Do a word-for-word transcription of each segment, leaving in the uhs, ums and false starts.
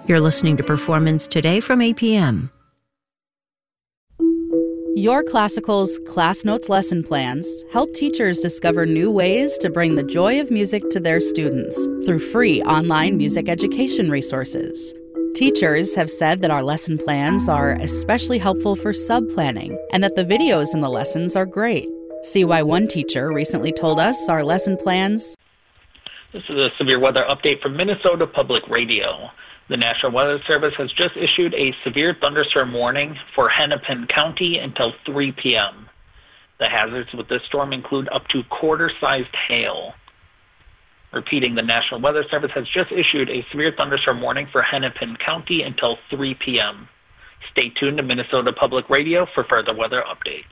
You're listening to Performance Today from A P M. Your Classical's Class Notes lesson plans help teachers discover new ways to bring the joy of music to their students through free online music education resources. Teachers have said that our lesson plans are especially helpful for sub-planning and that the videos in the lessons are great. See why one teacher recently told us our lesson plans. This is a severe weather update from Minnesota Public Radio. The National Weather Service has just issued a severe thunderstorm warning for Hennepin County until three p.m. The hazards with this storm include up to quarter-sized hail. Repeating, the National Weather Service has just issued a severe thunderstorm warning for Hennepin County until three p.m. Stay tuned to Minnesota Public Radio for further weather updates.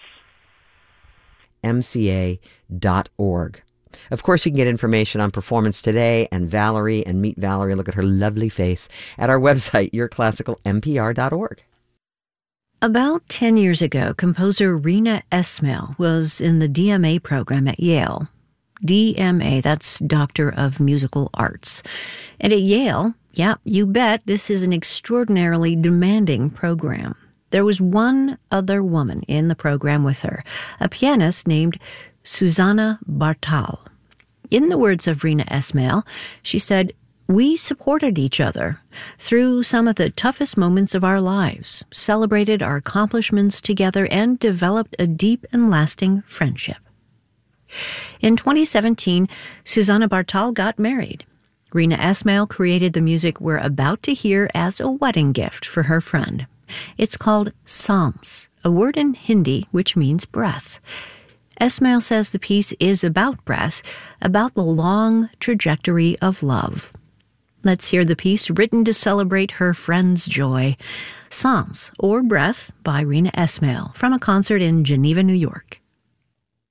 M C A dot org. Of course, you can get information on Performance Today and Valerie, and meet Valerie, look at her lovely face, at our website, your classical m p r dot org. About ten years ago, composer Rena Esmail was in the D M A program at Yale. D M A, that's Doctor of Musical Arts. And at Yale, yeah, you bet, this is an extraordinarily demanding program. There was one other woman in the program with her, a pianist named Susanna Bartal. In the words of Rena Esmail, she said, "We supported each other through some of the toughest moments of our lives, celebrated our accomplishments together, and developed a deep and lasting friendship." In twenty seventeen, Susanna Bartal got married. Rena Esmail created the music we're about to hear as a wedding gift for her friend. It's called Saans, a word in Hindi which means breath. Esmail says the piece is about breath, about the long trajectory of love. Let's hear the piece written to celebrate her friend's joy. Saans, or Breath, by Rena Esmail, from a concert in Geneva, New York.